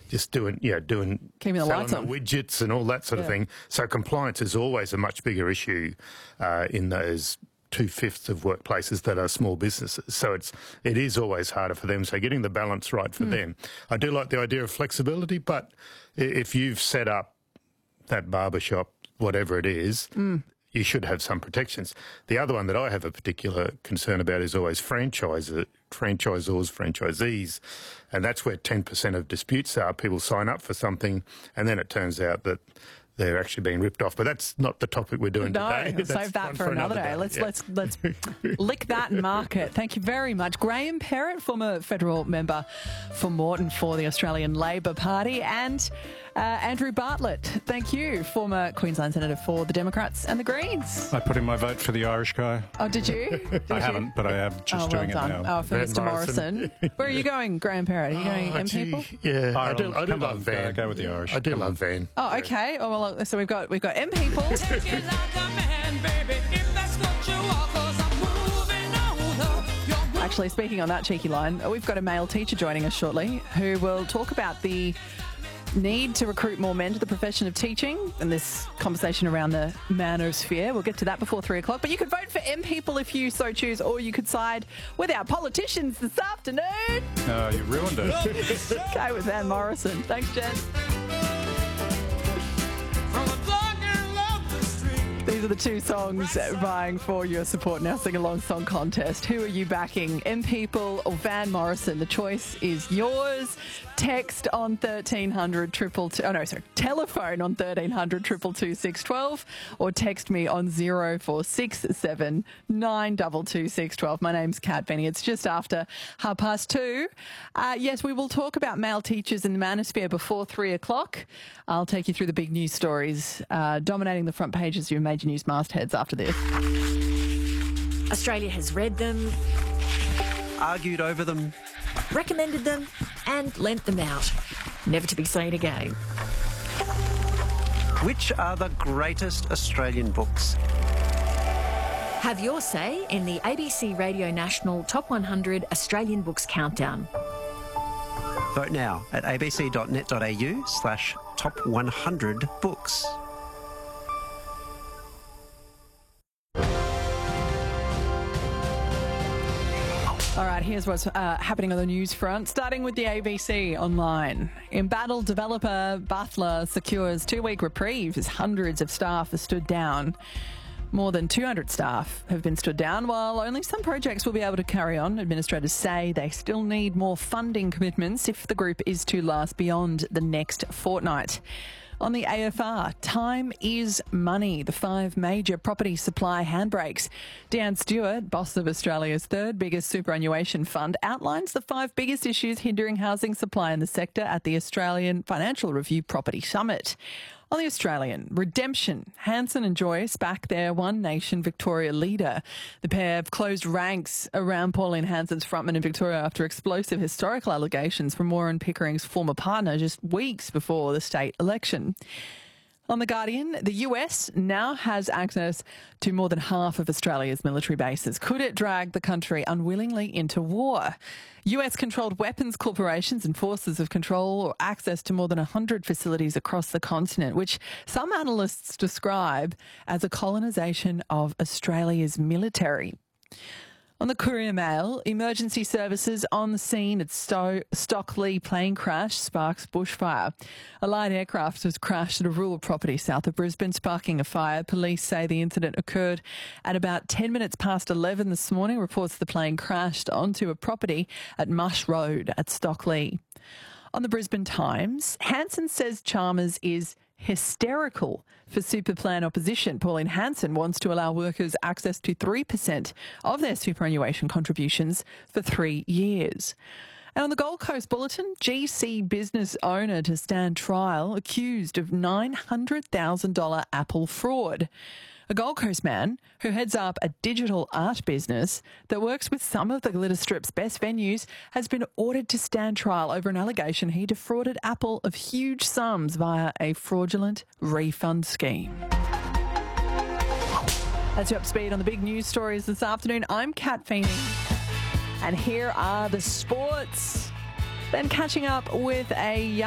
just doing keeping the lights selling on, the widgets and all that sort of thing. So compliance is always a much bigger issue in those 2/5 of workplaces that are small businesses. So it is always harder for them. So getting the balance right for them. I do like the idea of flexibility, but if you've set up that barbershop, whatever it is, you should have some protections. The other one that I have a particular concern about is always franchisors, franchisees, and that's where 10% of disputes are. People sign up for something and then it turns out that they're actually being ripped off. But that's not the topic we're doing today. No, save that for another day. Let's lick that and mark it. Thank you very much. Graham Perrett, former federal member for Moreton for the Australian Labor Party, and Andrew Bartlett, thank you, former Queensland Senator for the Democrats and the Greens. I put in my vote for the Irish guy. Oh, did you? I haven't, but I am just doing it now. Oh, for Mr. Morrison. Where are you going, Graham Perrett? Are you going M people? Yeah, Ireland. I do love Van. Go with the Irish. I do love Van. Oh, okay. Oh, well, so we've got M people. Take it like a man, baby, if that's what you are, 'cause I'm moving on. Actually, speaking on that cheeky line, we've got a male teacher joining us shortly who will talk about the need to recruit more men to the profession of teaching and this conversation around the manosphere. We'll get to that before 3 o'clock. But you could vote for M people if you so choose, or you could side with our politicians this afternoon. Oh, you ruined it. Go with Van Morrison. Thanks, Jen. These are the two songs vying for your support in our sing-along song contest. Who are you backing, M People or Van Morrison? The choice is yours. Text on 1300 222. Oh no, sorry. Telephone on 1300 222 612, or text me on 0467 922 612. My name's Kat Benny. It's just after 2:30. Yes, we will talk about male teachers in the manosphere before 3 o'clock. I'll take you through the big news stories dominating the front pages of your major news mastheads after this. Australia has read them, argued over them, recommended them and lent them out, never to be seen again. Which are the greatest Australian books? Have your say in the ABC Radio National Top 100 Australian Books Countdown. Vote now at abc.net.au/top100books. All right, here's what's happening on the news front, starting with the ABC online. Embattled developer Butler secures 2-week reprieve as hundreds of staff are stood down. More than 200 staff have been stood down, while only some projects will be able to carry on. Administrators say they still need more funding commitments if the group is to last beyond the next fortnight. On the AFR, time is money. The 5 major property supply handbrakes. Deanne Stewart, boss of Australia's third biggest superannuation fund, outlines the 5 biggest issues hindering housing supply in the sector at the Australian Financial Review Property Summit. On the Australian, redemption. Hanson and Joyce back their One Nation Victoria leader. The pair have closed ranks around Pauline Hanson's frontman in Victoria after explosive historical allegations from Warren Pickering's former partner just weeks before the state election. On The Guardian, the US now has access to more than half of Australia's military bases. Could it drag the country unwillingly into war? US-controlled weapons corporations and forces of control access to more than 100 facilities across the continent, which some analysts describe as a colonisation of Australia's military. On the Courier Mail, emergency services on the scene at Stockley plane crash sparks bushfire. A light aircraft has crashed at a rural property south of Brisbane, sparking a fire. Police say the incident occurred at about 10 minutes past 11 this morning. Reports the plane crashed onto a property at Mush Road at Stockley. On the Brisbane Times, Hanson says Chalmers is hysterical for super plan opposition. Pauline Hanson wants to allow workers access to 3% of their superannuation contributions for 3 years. And on the Gold Coast Bulletin, GC business owner to stand trial accused of $900,000 Apple fraud. A Gold Coast man who heads up a digital art business that works with some of the Glitter Strip's best venues has been ordered to stand trial over an allegation he defrauded Apple of huge sums via a fraudulent refund scheme. That's you up to speed on the big news stories this afternoon. I'm Kat Feeney, and here are the sports. Then catching up with a young